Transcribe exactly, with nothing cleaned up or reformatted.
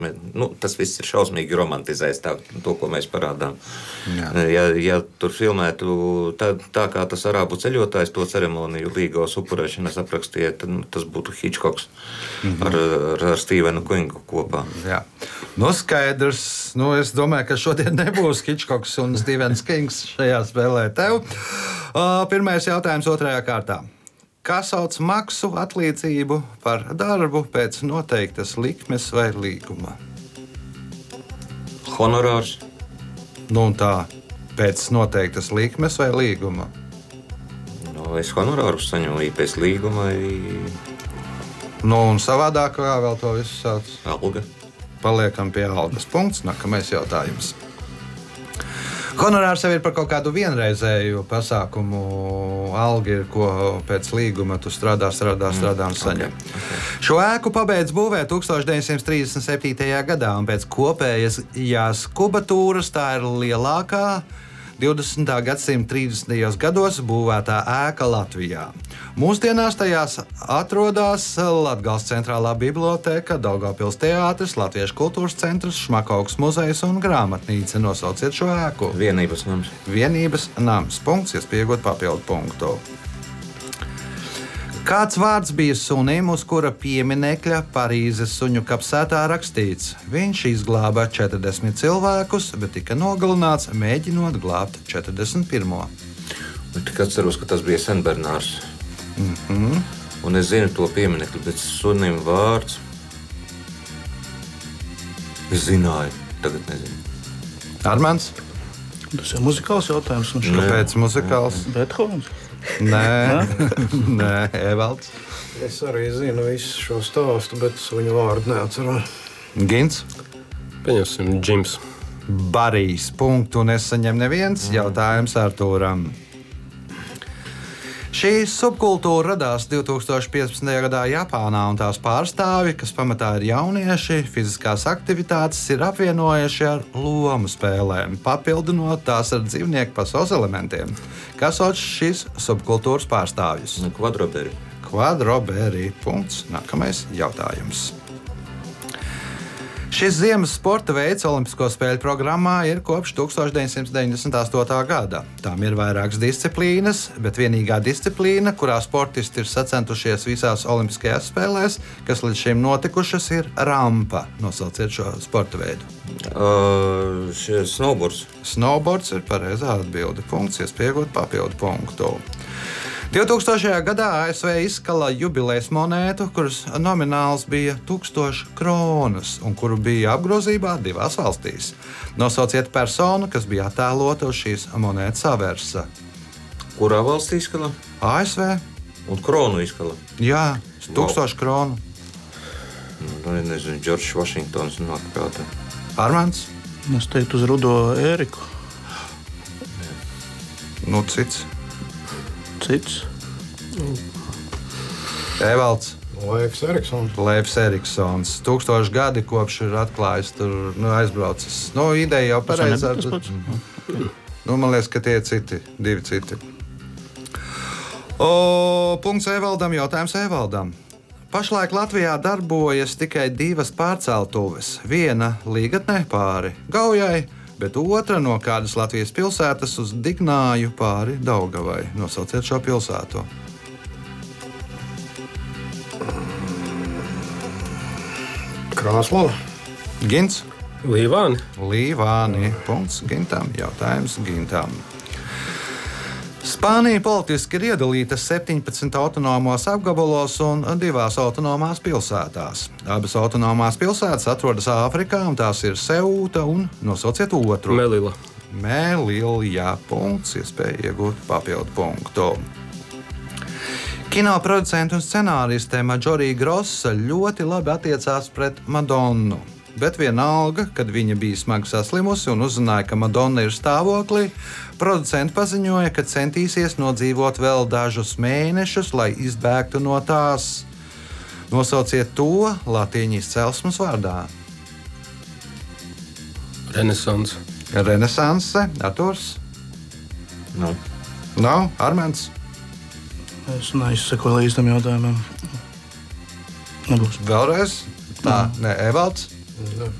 Nu, tas viss ir šausmīgi romantizējis, tā, to, ko mēs parādām. Jā. Ja, ja tur filmētu tā, tā kā tas arābu ceļotājs to ceremoniju Līgavas upurēšanas aprakstīja, tad nu, tas būtu Hitchcocks mm-hmm. ar, ar, ar Stevenu Kingu kopā. Jā. Nu, skaidrs. Nu, es domāju, ka šodien nebūs Hitchcocks un Stevens Kings šajā spēlē tev. Uh, pirmais jautājums otrajā kārtā. Kā sauc maksu atlīdzību par darbu pēc noteiktas likmes vai līguma? Honorārs. Nu, un tā, pēc noteiktas likmes vai līguma? Nu, es honorārus saņemu pēc līguma. Nu, un savādāk, kā vēl to visu sauc? Alga. Paliekam pie algas. Punkts. Nākamais jautājums. Honorārs jau ir par kaut kādu vienreizēju pasākumu. Alga ir, ko pēc līguma tu strādā, strādā, strādā un saņem. Okay, okay. Šo ēku pabeidz būvēt tūkstoš deviņsimt trīsdesmit septītajā gadā, un pēc kopējās kubatūras tā ir lielākā divdesmitā gadsimta trīsdesmitajos gados būvētā ēka Latvijā. Mūsdienās tajās atrodas Latgales centrālā bibliotēka, Daugavpils teātris, Latviešu kultūras centrs, Šmakovas muzejs un grāmatnīca. Nosauciet šo ēku. Vienības nams. Vienības nams. Punkts, iespējot papildu punktu. Kāds vārds bija sunim, uz kura pieminekļa Parīzes suņu kapsētā rakstīts? Viņš izglāba četrdesmit cilvēkus, bet tika nogalināts, mēģinot glābt četrdesmit pirmo. Bet tik atceros, ka tas bija Senbernārs. Mm-hmm. Un es zinu to pieminekli, bet sunim vārds. Es zināju, tagad nezinu. Armāns? Tas ir muzikāls jautājums. Kāpēc muzikāls? Beethovens. Nē, nē, Evalds. Es arī zinu visu šo stāstu, bet viņu vārdu neatceros. Gins? Pieņemsim, Džims. Barijs. Punktu nesaņem neviens. Jautājums Artūram. Šī subkultūra radās divi tūkstoši piecpadsmitajā gadā Japānā, un tās pārstāvji, kas pamatā ir jaunieši, fiziskās aktivitātes ir apvienojuši ar lomu spēlēm, papildinot tās ar dzīvnieku pasaules elementiem. Kas sauc šīs subkultūras pārstāvjus? Kvadroberi. Kvadroberi. Punkts. Nākamais jautājums. Šis ziemas sporta veids Olimpisko spēļu programmā ir kopš tūkstoš deviņsimt deviņdesmit astotā gada. Tām ir vairākas disciplīnas, bet vienīgā disciplīna, kurā sportisti ir sacentušies visās Olimpiskajās spēlēs, kas līdz šim notikušas, ir rampa. Nosauciet šo sporta veidu. Uh, snowboards. Snowboards ir pareizā atbilde. Punkts, iespējot papildu punktu. divtūkstošajā gadā A S V izskala jubilejas monētu, kuras nomināls bija tūkstoš kronas un kuru bija apgrozībā divās valstīs. Nosauciet personu, kas bija attēlota uz šīs monētas aversa. Kurā valstī izskala? A S V. Un kronu izskala? Jā, tūkstoš kronu. Nu, nezinu, Džordžs Vašingtons nāk prātā. Armāns? Es teiktu uz Rudo Ēriku. Nu, cits. Cits. Evalds. Leifs Eriksons. Leifs Eriksons. Tūkstoši gadi kopš ir atklājis, tur nu, aizbraucis. Nu, ideja jau pareizā. Nu, man liekas, ka tie ir citi, divi citi. O, punkts Evaldam, jautājums Evaldam. Pašlaik Latvijā darbojas tikai divas pārceltuves. Viena Līgatnē pāri Gaujai, bet otra no kādas Latvijas pilsētas uz Dignāju pāri Daugavai. Nosauciet šo pilsētu. Krāslava. Gins. Līvāni. Līvāni. Punkts Gintam. Jautājums Gintam. Spānija politiski ir iedalīta septiņpadsmit autonomos apgabalos un divās autonomās pilsētās. Abas autonomās pilsētas atrodas Āfrikā, un tās ir Seūta un nosauciet otru. Melila. Melila. Punkts, iespēja iegūt papildu punktu. Kino producente un scenāriste Marjorie Grossa ļoti labi attiecās pret Madonnu. Bet vienalga, kad viņa bija smagi saslimusi un uzzināja, ka Madonna ir stāvoklī, producenti paziņoja, ka centīsies nodzīvot vēl dažus mēnešus, lai izbēgtu no tās. Nosauciet to latīņu izcelsmes vārdā. Renesanse. Renesanse. Artūrs? Nav. Nav? Armēns? Es neizsakoju līdz tam jautājumam. Nebūs. Vēlreiz? Tā, ne, Evalds? Nu,